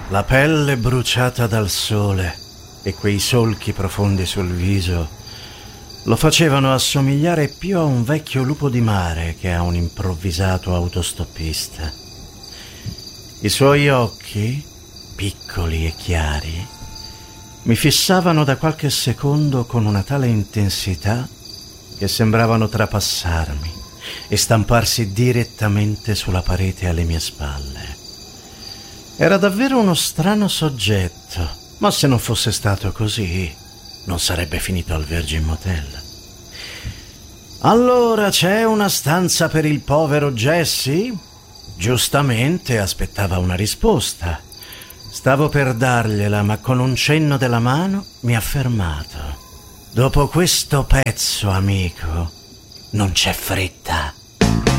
La pelle bruciata dal sole e quei solchi profondi sul viso lo facevano assomigliare più a un vecchio lupo di mare che a un improvvisato autostoppista. I suoi occhi, piccoli e chiari, mi fissavano da qualche secondo con una tale intensità che sembravano trapassarmi e stamparsi direttamente sulla parete alle mie spalle. Era davvero uno strano soggetto, ma se non fosse stato così, non sarebbe finito al Virgin Motel. Allora c'è una stanza per il povero Jesse? Giustamente aspettava una risposta. Stavo per dargliela, ma con un cenno della mano mi ha fermato. Dopo questo pezzo, amico, non c'è fretta.